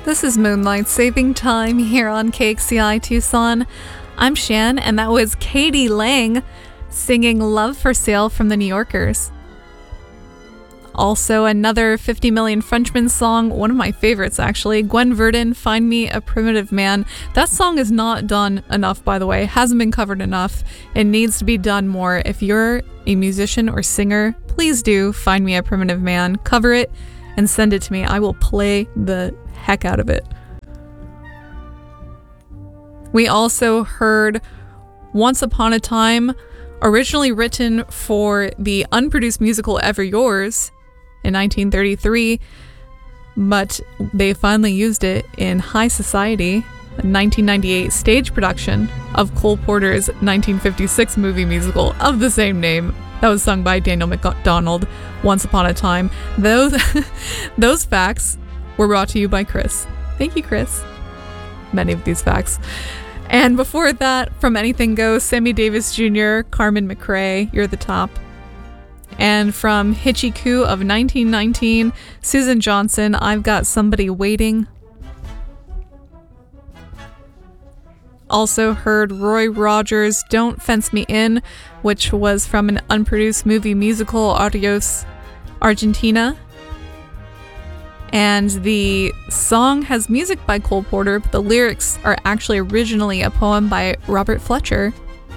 This is Moonlight Saving Time here on KXCI Tucson. I'm Shan, and that was k.d. lang singing Love for Sale from the New Yorkers. Also, another 50 Million Frenchmen song, one of my favorites actually, Gwen Verdon, Find Me a Primitive Man. That song is not done enough, by the way, hasn't been covered enough. It needs to be done more. If you're a musician or singer, please do Find Me a Primitive Man, cover it, and send it to me. I will play the heck out of it. We also heard Once Upon a Time, originally written for the unproduced musical Ever Yours in 1933, but they finally used it in High Society, a 1998 stage production of Cole Porter's 1956 movie musical of the same name. That was sung by Daniel McDonald, Once Upon a Time. Those facts were brought to you by Chris. Thank you, Chris. Many of these facts. And before that, from Anything Goes, Sammy Davis Jr., Carmen McRae, You're the Top. And from Hitchy Coo of 1919, Susan Johnson, I've Got Somebody Waiting. Also heard Roy Rogers' Don't Fence Me In, which was from an unproduced movie musical, Adios, Argentina. And the song has music by Cole Porter, but the lyrics are actually originally a poem by Robert Fletcher.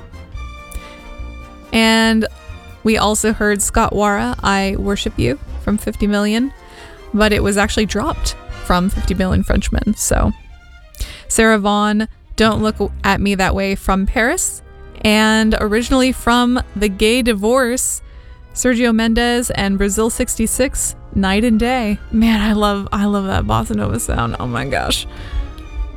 And we also heard Scott Wara, I Worship You, from 50 Million, but it was actually dropped from 50 Million Frenchmen. So Sarah Vaughan, Don't Look at Me That Way, from Paris, and originally from The Gay Divorce, Sergio Mendes and Brazil 66, Night and Day. Man, I love that bossa nova sound. Oh my gosh.